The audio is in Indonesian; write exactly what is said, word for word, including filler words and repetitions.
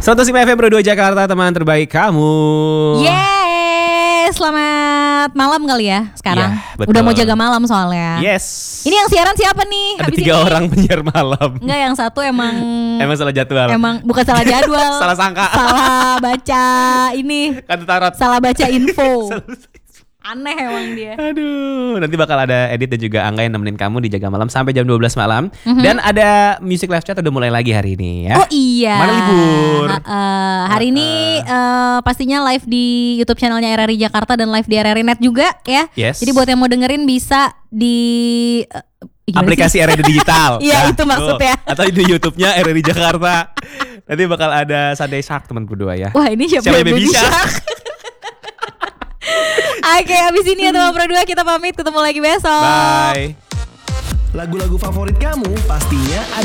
seratus lima F M Pro dua Jakarta, teman terbaik kamu. Yes, selamat malam kali ya sekarang. Ya, betul. Udah mau jaga malam soalnya. Yes. Ini yang siaran siapa nih? Ada habis tiga ini? orang penyiar malam. Enggak, yang satu emang Emang salah jadwal. Emang bukan salah jadwal. Salah sangka. Salah baca ini. Kan tarot. Salah baca info. Aneh emang dia. Aduh, nanti bakal ada Edit dan juga Angga yang nemenin kamu di Jaga Malam sampai jam dua belas malam. Mm-hmm. Dan ada Music Live Chat udah mulai lagi hari ini ya. Oh iya. Mana libur? Ha, uh, hari uh, ini uh, pastinya live di YouTube channelnya R R I Jakarta dan live di R R I Net juga ya. Yes. Jadi buat yang mau dengerin bisa di uh, aplikasi R R I Digital. Iya, nah, itu maksudnya. Tuh. Atau di YouTube-nya R R I Jakarta. Nanti bakal ada Sunday Shark teman berdua ya. Wah, ini siapa, siapa Baby Baby Shark? Shark? Oke, abis ini ya teman berdua kita pamit, ketemu lagi besok. Bye. Lagu-lagu favorit kamu pastinya